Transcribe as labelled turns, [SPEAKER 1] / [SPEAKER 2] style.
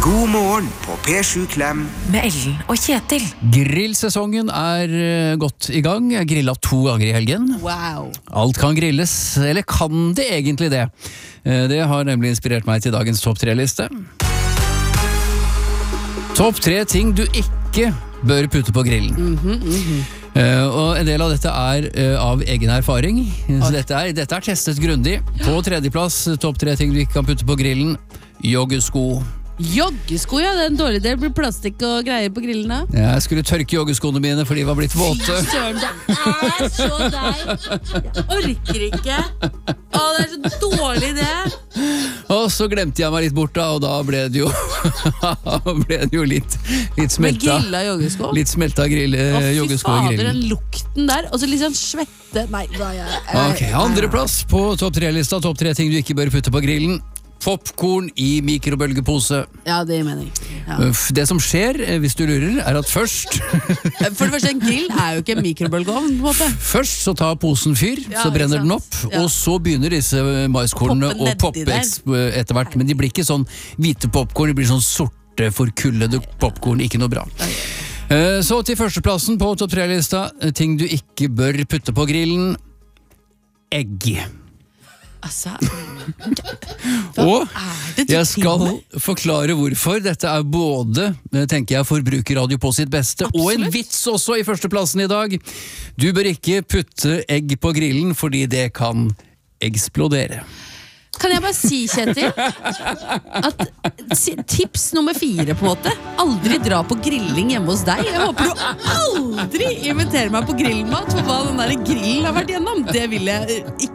[SPEAKER 1] God morgen på P7 Klem
[SPEAKER 2] med Ellen og Kjetil.
[SPEAKER 3] Grillsesongen godt i gang. Jeg grillet 2 ganger i helgen.
[SPEAKER 2] Wow.
[SPEAKER 3] Alt kan grilles, eller kan det egentlig det? Det har nemlig inspirert meg til dagens topp 3-liste. Topp 3 ting du ikke bør putte på grillen. Og en del av dette av egen erfaring. Så dette er testet grundig. På 3. plass, topp 3 ting du ikke kan putte på grillen. Joggesko.
[SPEAKER 4] Joggesko, ja, det er en dårlig del. Blir plastikk og greier på grillen da.
[SPEAKER 3] Jeg skulle tørke joggeskoene mine, for de var blitt våte.
[SPEAKER 4] Søren, det er så deg. Jeg orker ikke. Å, det er så dårlig det.
[SPEAKER 3] Og så glemte jeg meg litt bort da, og da ble det jo, litt smelta.
[SPEAKER 4] Med grilla joggesko?
[SPEAKER 3] Litt smelta joggesko i
[SPEAKER 4] Fy fader,
[SPEAKER 3] grillen.
[SPEAKER 4] den lukten der. Og så litt sånn svette. Nei, da er jeg...
[SPEAKER 3] Ok, andre plass på topp 3-lista. Topp 3 ting du ikke bør putte på grillen. Popcorn i mikrobølgepose.
[SPEAKER 4] Ja, det gir mening. Ja.
[SPEAKER 3] Det som skjer, hvis du lurer, er at først
[SPEAKER 4] For det første, en grill er jo ikke en mikrobølgeovn, på en måte.
[SPEAKER 3] Først så tar posen fyr,
[SPEAKER 4] Ja,
[SPEAKER 3] så brenner
[SPEAKER 4] ikke
[SPEAKER 3] den
[SPEAKER 4] sant?
[SPEAKER 3] opp,
[SPEAKER 4] Ja.
[SPEAKER 3] og så begynner disse maiskornene
[SPEAKER 4] Poppe
[SPEAKER 3] å poppe
[SPEAKER 4] nedi
[SPEAKER 3] etter hvert. Men de blir ikke sånn hvite popcorn, de blir sånn sorte, forkullede popcorn. Ikke noe bra. Så til førsteplassen på topp 3-lista. Ting du ikke bør putte på grillen. Egg.
[SPEAKER 4] Altså...
[SPEAKER 3] Og
[SPEAKER 4] det du
[SPEAKER 3] jeg skal
[SPEAKER 4] finner?
[SPEAKER 3] forklare hvorfor. Dette er både, tenker jeg, forbrukerradio på sitt beste, og en
[SPEAKER 4] Absolutt.
[SPEAKER 3] vits også i førsteplassen i dag. Du bør ikke putte egg på grillen, fordi det kan eksplodere.
[SPEAKER 4] Kan jeg bare si, Kjetil, at tips nummer 4 på en måte, aldri dra på grilling hjemme hos deg. Jeg håper du aldri inviterer meg på grillmat, for hva den der grillen har vært gjennom, det vil jeg ikke